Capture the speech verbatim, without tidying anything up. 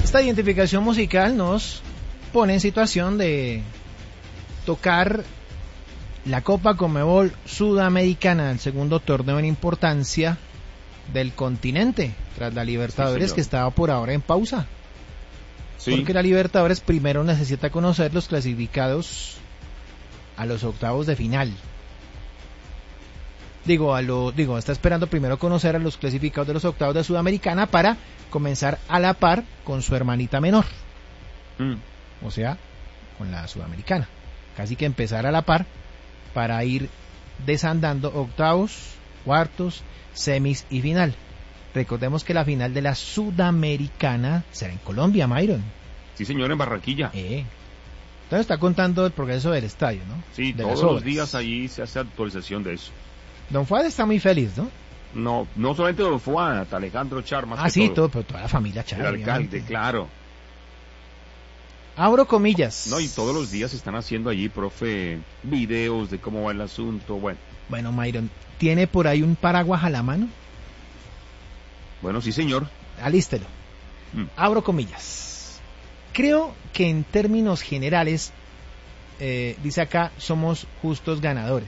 Esta identificación musical nos pone en situación de tocar la Copa Conmebol Sudamericana, el segundo torneo en importancia del continente, tras la Libertadores, sí, que estaba por ahora en pausa. Sí. Porque la Libertadores primero necesita conocer los clasificados a los octavos de final. Digo, a lo, digo, está esperando primero conocer a los clasificados de los octavos de Sudamericana para comenzar a la par con su hermanita menor. Mm. O sea, con la Sudamericana. Casi que empezar a la par para ir desandando octavos, cuartos, semis y final. Recordemos que la final de la Sudamericana será en Colombia, Myron. Sí, señor, en Barranquilla. Eh. Entonces está contando el progreso del estadio, ¿no? Sí, de todos los días allí se hace actualización de eso. Don Fuad está muy feliz, ¿no? No, no solamente Don Fuad, Alejandro Char, más ah, que sí, todo. todo, pero toda la familia Char. El alcalde, obviamente. Claro. Abro comillas. No, y todos los días están haciendo allí, profe, videos de cómo va el asunto, bueno. Bueno, Myron, ¿tiene por ahí un paraguas a la mano? Bueno, sí, señor. Alístelo. Mm. Abro comillas. Creo que en términos generales, eh, dice acá, somos justos ganadores.